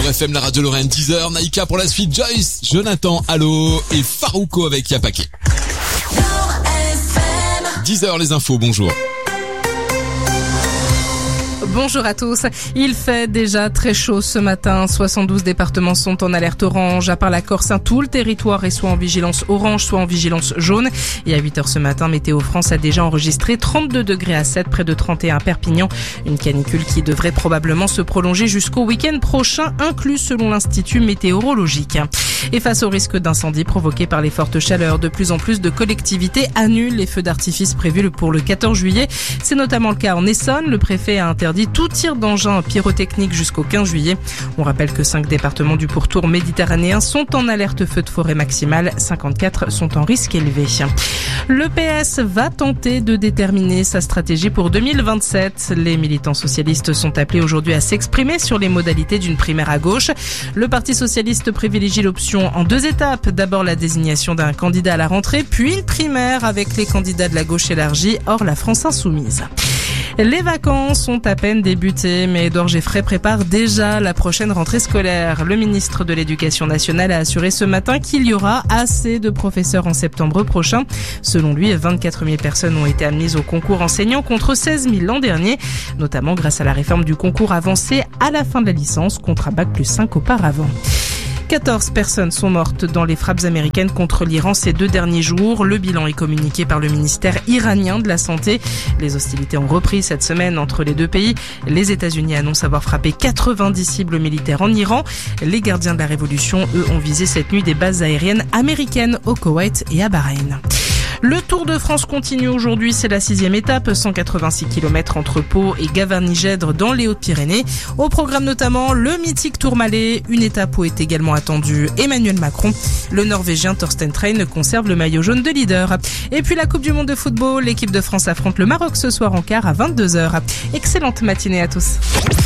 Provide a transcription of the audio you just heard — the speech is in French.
FM, la radio Lorraine, 10h, Naïka pour la suite, Joyce, Jonathan, Allo et Farouko avec Yapake. 10h les infos, bonjour. Bonjour à tous. Il fait déjà très chaud ce matin. 72 départements sont en alerte orange. À part la Corse, tout le territoire est soit en vigilance orange, soit en vigilance jaune. Et à 8h ce matin, Météo France a déjà enregistré 32 degrés à 7 près de 31 à Perpignan. Une canicule qui devrait probablement se prolonger jusqu'au week-end prochain, inclus selon l'Institut météorologique. Et face au risque d'incendie provoqué par les fortes chaleurs, de plus en plus de collectivités annulent les feux d'artifice prévus pour le 14 juillet. C'est notamment le cas en Essonne. Le préfet a interdit tout tir d'engin pyrotechnique jusqu'au 15 juillet. On rappelle que 5 départements du pourtour méditerranéen sont en alerte feu de forêt maximale. 54 sont en risque élevé. Le PS va tenter de déterminer sa stratégie pour 2027. Les militants socialistes sont appelés aujourd'hui à s'exprimer sur les modalités d'une primaire à gauche. Le Parti socialiste privilégie l'option en 2 étapes. D'abord la désignation d'un candidat à la rentrée, puis une primaire avec les candidats de la gauche élargie, hors la France insoumise. Les vacances ont à peine débuté, mais Édouard Geffray prépare déjà la prochaine rentrée scolaire. Le ministre de l'Éducation nationale a assuré ce matin qu'il y aura assez de professeurs en septembre prochain. Selon lui, 24 000 personnes ont été admises au concours enseignant contre 16 000 l'an dernier, notamment grâce à la réforme du concours avancé à la fin de la licence contre un bac+5 auparavant. 14 personnes sont mortes dans les frappes américaines contre l'Iran ces 2 derniers jours. Le bilan est communiqué par le ministère iranien de la Santé. Les hostilités ont repris cette semaine entre les 2 pays. Les États-Unis annoncent avoir frappé 90 cibles militaires en Iran. Les gardiens de la révolution, eux, ont visé cette nuit des bases aériennes américaines au Koweït et à Bahreïn. Le Tour de France continue aujourd'hui, c'est la 6e étape, 186 km entre Pau et Gavarnie-Gèdre dans les Hautes-Pyrénées. Au programme notamment le mythique Tourmalet, une étape où est également attendu Emmanuel Macron. Le Norvégien Thorsten Train conserve le maillot jaune de leader. Et puis la Coupe du Monde de football, l'équipe de France affronte le Maroc ce soir en quart à 22h. Excellente matinée à tous.